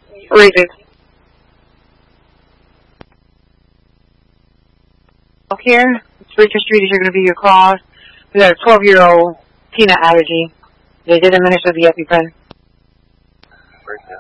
Regis. Here, Richard Street is going to be your call. We got a 12-year-old peanut allergy. They did administer the EpiPen. Very good.